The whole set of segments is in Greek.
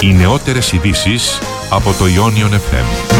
Οι νεότερες ειδήσεις από το Ionion FM.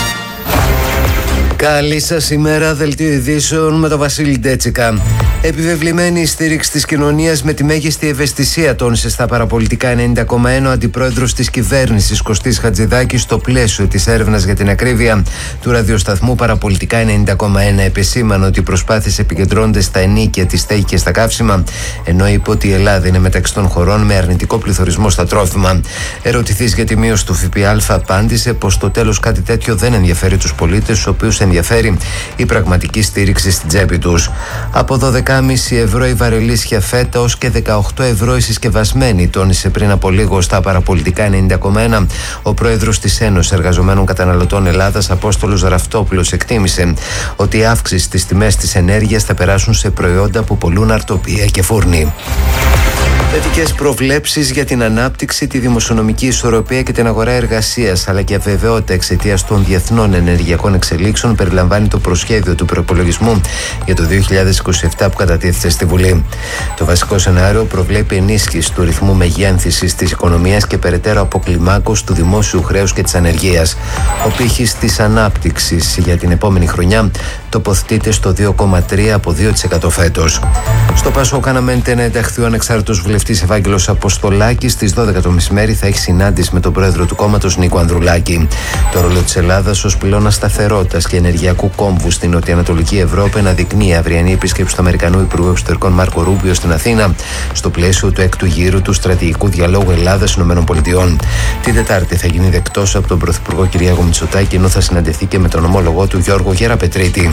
Καλή σας ημέρα, δελτίο ειδήσεων με τον Βασίλη Ντέτσικα. Επιβεβλημένη η στήριξη της κοινωνίας με τη μέγιστη ευαισθησία, τόνισε στα παραπολιτικά 90,1 ο αντιπρόεδρος της κυβέρνησης Κωστής Χατζηδάκης στο πλαίσιο της έρευνας για την ακρίβεια του ραδιοσταθμού Παραπολιτικά 90,1. Επεσήμανε ότι οι προσπάθειες επικεντρώνονται στα ενίκια, τη στέγη και στα καύσιμα, ενώ είπε ότι η Ελλάδα είναι μεταξύ των χωρών με αρνητικό πληθωρισμό στα τρόφιμα. Ερωτηθείς για τη μείωση του ΦΠΑ, απάντησε πως στο τέλος κάτι τέτοιο δεν ενδιαφέρει τους πολίτες, τους οποίους ενδιαφέρει η πραγματική στήριξη στην τσέπη τους. Από 12,5 ευρώ η βαρελίσια φέτα ως και 18 ευρώ η συσκευασμένη, τόνισε πριν από λίγο στα παραπολιτικά 90,1 ο πρόεδρος της Ένωσης Εργαζομένων Καταναλωτών Ελλάδας, Απόστολος Ραφτόπουλος. Εκτίμησε ότι η αύξηση στις τιμές της ενέργειας θα περάσουν σε προϊόντα που πολλούν αρτοπία και φούρνη. Θετικές προβλέψεις για την ανάπτυξη, τη δημοσιονομική ισορροπία και την αγορά εργασίας, αλλά και αβεβαιότητα εξαιτίας των διεθνών ενεργειακών εξελίξεων, περιλαμβάνει το προσχέδιο του προϋπολογισμού για το 2027 που κατατίθεται στη Βουλή. Το βασικό σενάριο προβλέπει ενίσχυση του ρυθμού μεγέθυνσης της οικονομίας και περαιτέρω αποκλιμάκωση του δημόσιου χρέους και της ανεργίας. Ο πύχης της ανάπτυξης για την επόμενη χρονιά τοποθετείται στο 2,3 από 2% φέτος. Στο Πασόκ αναμένεται να ενταχθεί ο ανεξάρτητος βουλευτής Ευάγγελος Αποστολάκης. Στις 12 το μεσημέρι θα έχει συνάντηση με τον πρόεδρο του κόμματος Νίκο Ανδρουλάκη. Το ρόλο της Ελλάδας ως πυλώνα σταθερότητας και ενεργειακού κόμβου στην νοτιοανατολική Ευρώπη αναδεικνύει η αυριανή επίσκεψη του Αμερικανού Υπουργού Εξωτερικών Μάρκο Ρούμπιο στην Αθήνα, στο πλαίσιο του έκτου γύρου του στρατηγικού διαλόγου Ελλάδα-ΗΠΑ. Την Τετάρτη θα γίνει δεκτός από τον Πρωθυπουργό Κυριάκο Μητσοτάκη, ενώ θα συναντηθεί και με τον ομόλογό του Γιώργο Γεραπετρίτη.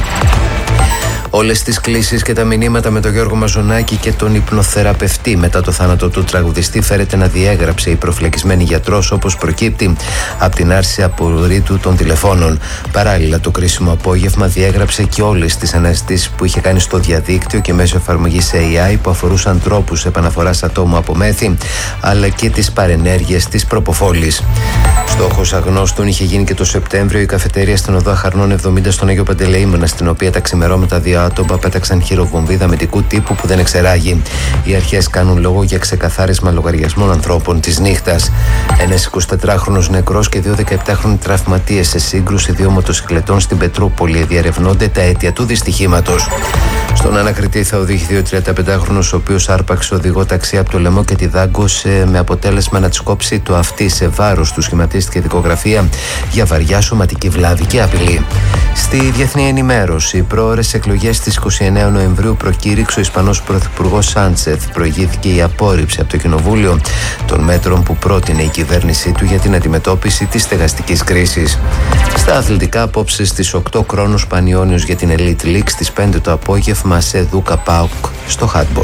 Όλες τις κλήσεις και τα μηνύματα με τον Γιώργο Μαζονάκη και τον υπνοθεραπευτή μετά το θάνατο του τραγουδιστή φέρεται να διέγραψε η προφυλακισμένη γιατρός, όπως προκύπτει από την άρση απορρίτου των τηλεφώνων. Παράλληλα, το κρίσιμο απόγευμα διέγραψε και όλες τις αναζητήσεις που είχε κάνει στο διαδίκτυο και μέσω εφαρμογής AI που αφορούσαν τρόπους επαναφοράς ατόμου από μέθη, αλλά και τις παρενέργειες της προποφόλης. Στόχος αγνώστων είχε γίνει και το Σεπτέμβριο η καφετέρια στην οδό Αχαρνών 70 στον Άγιο Παντελεήμονα, στην οποία τα ξημερώματα δύο άτομα πέταξαν χειροβομβίδα μετικού τύπου που δεν εξεράγει. Οι αρχές κάνουν λόγο για ξεκαθάρισμα λογαριασμών ανθρώπων της νύχτας. Ένας 24χρονος νεκρός και δύο 17χρονοι τραυματίες σε σύγκρουση δύο μοτοσυκλετών στην Πετρούπολη. Διαρευνώνται τα αίτια του δυστυχήματος. Στον ανακριτή θα οδηγηθεί ο 35χρονος, ο οποίος άρπαξε οδηγό ταξί από το λαιμό και τη δάγκωσε, με αποτέλεσμα να της κόψει το αυτί. Σε βάρος του σχηματίστηκε δικογραφία για βαριά σωματική βλάβη και απειλή. Στη διεθνή ενημέρωση, οι πρόωρες εκλογές στις 29 Νοεμβρίου προκήρυξε ο Ισπανός Πρωθυπουργός Σάντσεθ. Προηγήθηκε η απόρριψη από το Κοινοβούλιο των μέτρων που πρότεινε η κυβέρνησή του για την αντιμετώπιση της στεγαστικής κρίσης. Στα αθλητικά, απόψε στις 8 Κρόνος Πανιώνιος για την Elite League, στις 5 το απόγευμα σε Δούκα ΠΑΟΚ στο handball.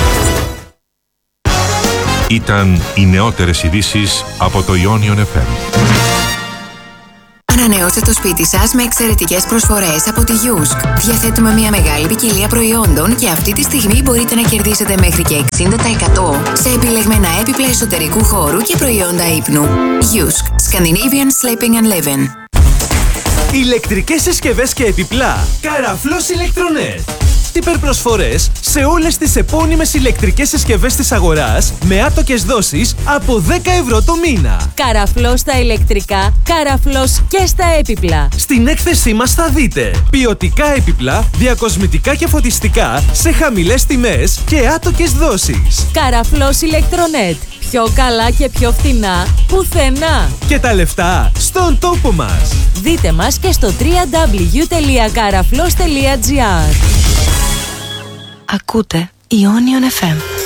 Ήταν οι νεότερες ειδήσεις από το Ionion FM. Ανανεώστε το σπίτι σας με εξαιρετικές προσφορές από τη Yusk. Διαθέτουμε μια μεγάλη ποικιλία προϊόντων και αυτή τη στιγμή μπορείτε να κερδίσετε μέχρι και 60% σε επιλεγμένα έπιπλα εσωτερικού χώρου και προϊόντα ύπνου. Yusk. Scandinavian Sleeping and Living. Ηλεκτρικές συσκευές και επιπλά. Καραφλός Ηλεκτρονέτ. Υπερπροσφορές σε όλες τις επώνυμες ηλεκτρικές συσκευές της αγοράς με άτοκες δόσεις από 10 ευρώ το μήνα. Καραφλός στα ηλεκτρικά, καραφλός και στα έπιπλα. Στην έκθεσή μας θα δείτε ποιοτικά έπιπλα, διακοσμητικά και φωτιστικά σε χαμηλές τιμές και άτοκες δόσεις. Καραφλός Ηλεκτρονέτ. Πιο καλά και πιο φθηνά πουθενά. Και τα λεφτά στον τόπο μας. Δείτε μας και στο www.karaflos.gr. Ακούτε Ionion FM.